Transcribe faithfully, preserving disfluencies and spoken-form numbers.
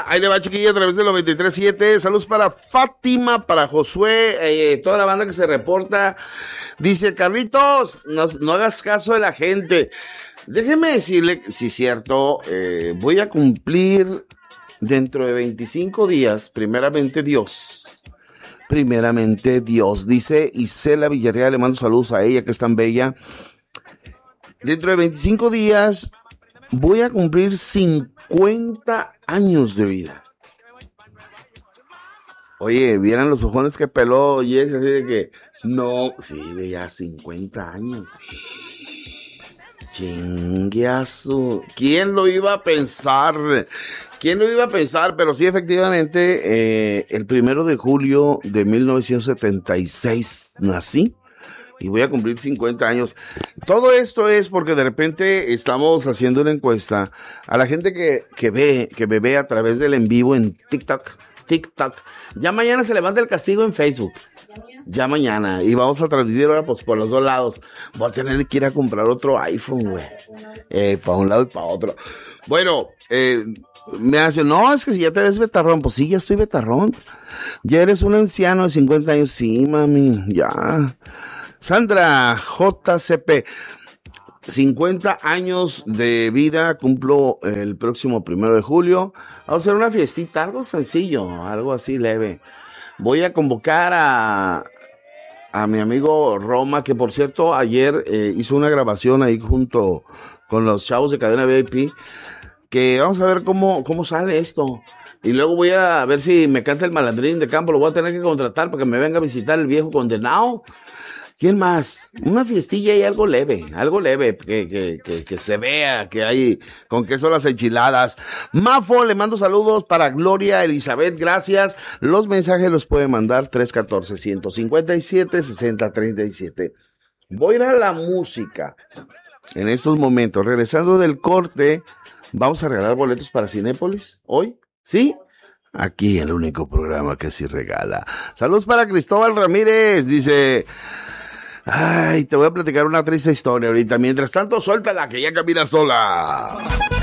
ahí le va, chiquilla, a través del noventa y tres punto siete. Saludos para Fátima, para Josué, eh, toda la banda que se reporta. Dice, Carlitos, no, no hagas caso de la gente. Déjeme decirle, si es cierto, eh, voy a cumplir dentro de veinticinco días, primeramente Dios. Primeramente Dios. Dice Isela Villarreal, le mando saludos a ella, que es tan bella. Dentro de veinticinco días voy a cumplir cincuenta años de vida. Oye, vieran los ojones que peló y es así de que, no, sí, veía cincuenta años. Chingueazo. ¿Quién lo iba a pensar? ¿Quién lo iba a pensar? Pero sí, efectivamente, eh, el primero de julio de mil novecientos setenta y seis nací. Y voy a cumplir cincuenta años. Todo esto es porque de repente estamos haciendo una encuesta a la gente que, que ve, que me ve a través del en vivo en TikTok. TikTok. Ya mañana se levanta el castigo en Facebook. Ya mañana. Y vamos a transmitir ahora pues por los dos lados. Voy a tener que ir a comprar otro iPhone, güey. Eh, para un lado y para otro. Bueno, eh, me hacen, no, es que si ya te ves betarrón. Pues sí, ya estoy betarrón. Ya eres un anciano de cincuenta años. Sí, mami, ya. Sandra J C P, cincuenta años de vida, cumplo el próximo primero de julio. Vamos a hacer una fiestita, algo sencillo, algo así leve. Voy a convocar a, a mi amigo Roma, que por cierto ayer eh, hizo una grabación ahí junto con los chavos de Cadena V I P, que vamos a ver cómo, cómo sale esto. Y luego voy a ver si me canta el malandrín de campo, lo voy a tener que contratar para que me venga a visitar el viejo condenado. ¿Quién más? Una fiestilla y algo leve, algo leve, que, que, que, que se vea que hay, con qué son las enchiladas. Mafo, le mando saludos para Gloria Elizabeth, gracias. Los mensajes los puede mandar tres uno cuatro, uno cinco siete, seis cero tres siete. Voy a ir a la música en estos momentos. Regresando del corte, vamos a regalar boletos para Cinépolis hoy, ¿sí? Aquí el único programa que sí regala. Saludos para Cristóbal Ramírez, dice... Ay, te voy a platicar una triste historia ahorita. Mientras tanto, suéltala, que ya camina sola.